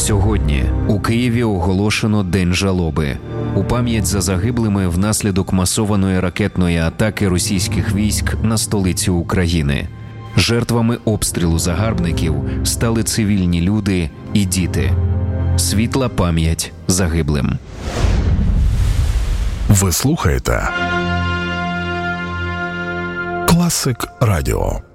Сьогодні у Києві оголошено День жалоби. У пам'ять за загиблими внаслідок масованої ракетної атаки російських військ на столицю України. Жертвами обстрілу загарбників стали цивільні люди і діти. Світла пам'ять загиблим. Ви слухаєте Класик Радіо.